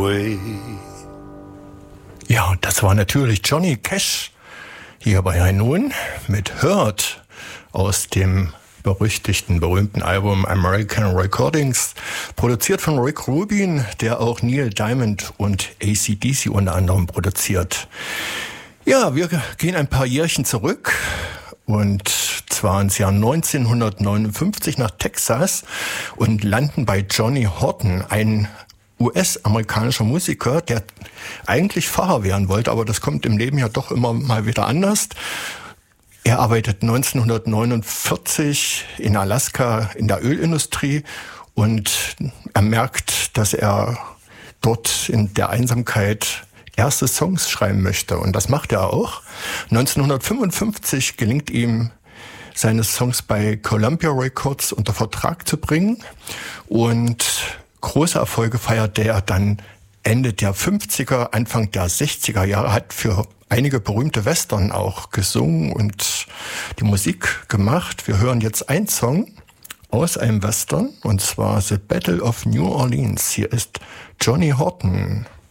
away. Ja, das war natürlich Johnny Cash hier bei High Noon mit Hurt aus dem berühmten Album American Recordings, produziert von Rick Rubin, der auch Neil Diamond und AC/DC unter anderem produziert. Ja, wir gehen ein paar Jährchen zurück und zwar ins Jahr 1959 nach Texas und landen bei Johnny Horton, ein US-amerikanischer Musiker, der eigentlich Pfarrer werden wollte, aber das kommt im Leben ja doch immer mal wieder anders. Er arbeitet 1949 in Alaska in der Ölindustrie und er merkt, dass er dort in der Einsamkeit erste Songs schreiben möchte. Und das macht er auch. 1955 gelingt ihm, seine Songs bei Columbia Records unter Vertrag zu bringen. Und große Erfolge feierte er dann Ende der 50er, Anfang der 60er Jahre, hat für einige berühmte Western auch gesungen und die Musik gemacht. Wir hören jetzt einen Song aus einem Western, und zwar The Battle of New Orleans. Hier ist Johnny Horton.